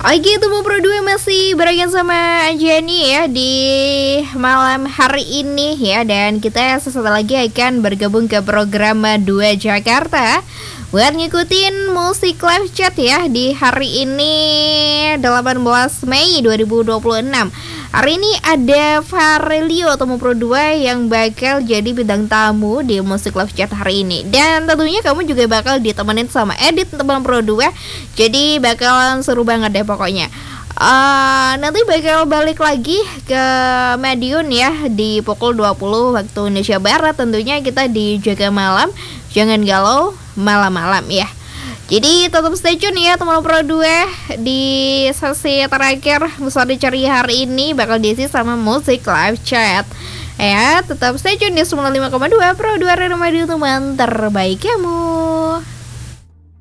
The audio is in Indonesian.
Oke, Tubuh Pro 2 masih barengan sama Anjani ya di malam hari ini ya. Dan kita sesaat lagi akan bergabung ke program 2 Jakarta buat ngikutin musik live chat ya di hari ini 18 Mei 2026. Hari ini ada Farelio Tubuh Pro 2 yang bakal jadi bintang tamu di musik live chat hari ini. Dan tentunya kamu juga bakal ditemenin sama Edit teman Pro 2. Jadi bakalan seru banget deh pokoknya. Nanti bakal balik lagi ke Madiun ya di pukul 20 waktu Indonesia Barat. Tentunya kita di Jaga Malam. Jangan galau malam-malam ya. Jadi tetap stay tune ya teman Pro 2. Di sesi terakhir Musadi Ceria hari ini bakal diisi sama musik live chat. Ya, tetap stay tune di 95,2 Pro 2 Radio Madiun, teman terbaik kamu.